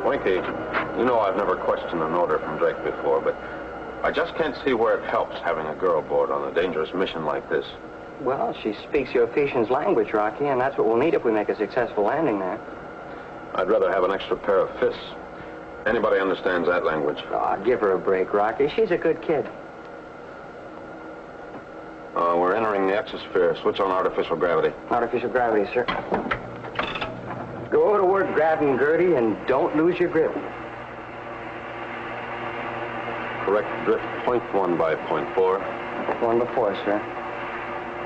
Winky, you know I've never questioned an order from Drake before, but I just can't see where it helps having a girl aboard on a dangerous mission like this. Well, she speaks your Ephesians language, Rocky, and that's what we'll need if we make a successful landing there. I'd rather have an extra pair of fists. Anybody understands that language? Oh, give her a break, Rocky. She's a good kid. We're entering the exosphere. Switch on artificial gravity. Artificial gravity, sir. Go to work grabbing Gertie and don't lose your grip. Correct drift 0.1 by 0.4. 1 before, sir.